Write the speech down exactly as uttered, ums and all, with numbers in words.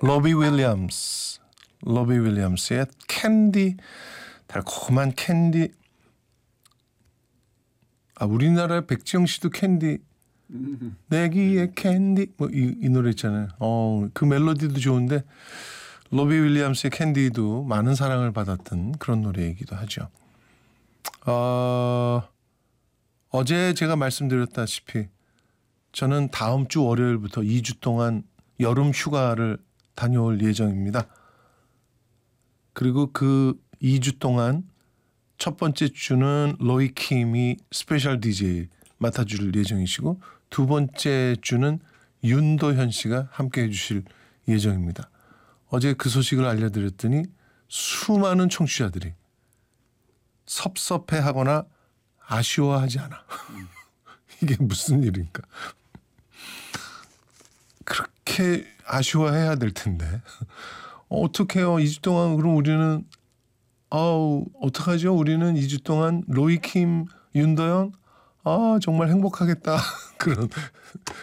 로비 윌리엄스, 로비 윌리엄스의 캔디, 달콤한 캔디. 아, 우리나라의 백지영 씨도 캔디, 내기의 캔디, 뭐 이 이 노래 있잖아요. 어, 그 멜로디도 좋은데 로비 윌리엄스의 캔디도 많은 사랑을 받았던 그런 노래이기도 하죠. 어, 어제 제가 말씀드렸다시피 저는 다음 주 월요일부터 이 주 동안 여름 휴가를 다녀올 예정입니다. 그리고 그 이 주 동안 첫 번째 주는 로이 킴이 스페셜 디제이 맡아줄 예정이시고 두 번째 주는 윤도현 씨가 함께해 주실 예정입니다. 어제 그 소식을 알려드렸더니 수많은 청취자들이 섭섭해하거나 아쉬워하지 않아. 이게 무슨 일인가. 그렇게 아쉬워해야 될 텐데. 어떡해요. 이 주 동안 그럼 우리는 아우 어떡하죠? 우리는 이 주 동안 로이킴, 윤도현 아 정말 행복하겠다. 그런